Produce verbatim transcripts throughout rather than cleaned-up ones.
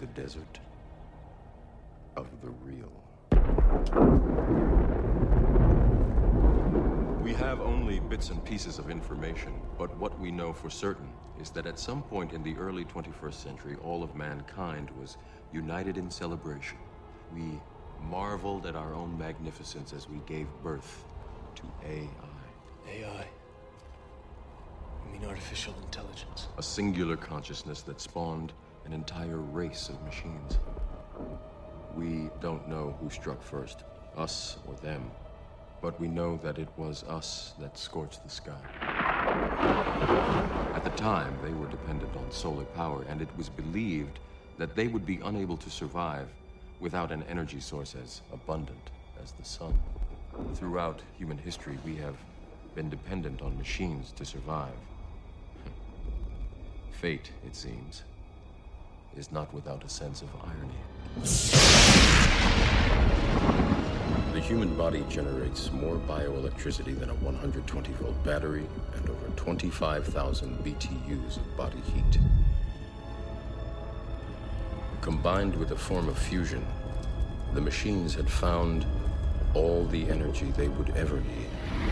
the desert of the real. We have only bits and pieces of information, but what we know for certain is that at some point in the early twenty-first century, all of mankind was united in celebration. We marveled at our own magnificence as we gave birth to A I. A I? You mean artificial intelligence? A singular consciousness that spawned an entire race of machines. We don't know who struck first, us or them, but we know that it was us that scorched the sky. At the time, they were dependent on solar power, and it was believed that they would be unable to survive without an energy source as abundant as the sun. Throughout human history, we have been dependent on machines to survive. Fate, it seems, is not without a sense of irony. The human body generates more bioelectricity than a one hundred twenty volt battery and over twenty-five thousand B T Us of body heat. Combined with a form of fusion, the machines had found all the energy they would ever need.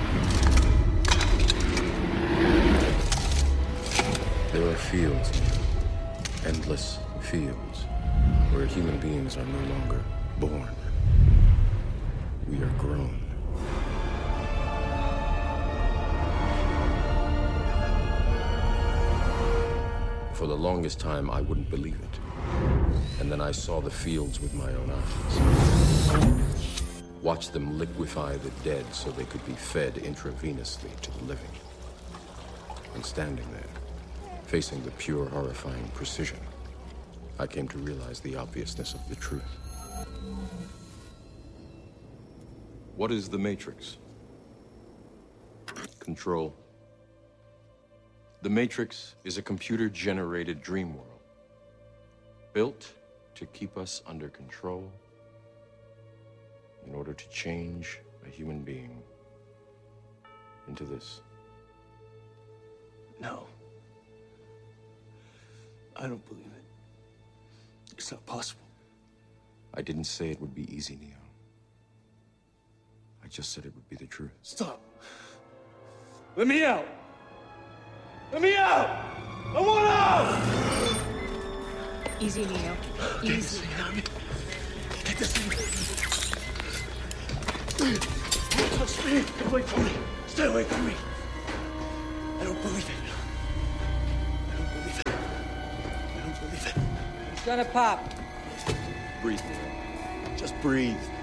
There are fields, endless fields, where human beings are no longer born. We are grown. For the longest time, I wouldn't believe it. And then I saw the fields with my own eyes. Watched them liquefy the dead so they could be fed intravenously to the living. And standing there, facing the pure, horrifying precision, I came to realize the obviousness of the truth. What is the Matrix? Control. The Matrix is a computer-generated dream world, built to keep us under control in order to change a human being into this. No. I don't believe it. It's not possible. I didn't say it would be easy, Neo. I just said it would be the truth. Stop. Let me out. Let me out. I want out. Easy, Neo. Get this Easy. thing out of me. Get this thing. Don't touch me. Get away from me. Stay away from me. I don't believe it. I don't believe it. I don't believe it. It's gonna pop. Breathe, Neo. Just breathe.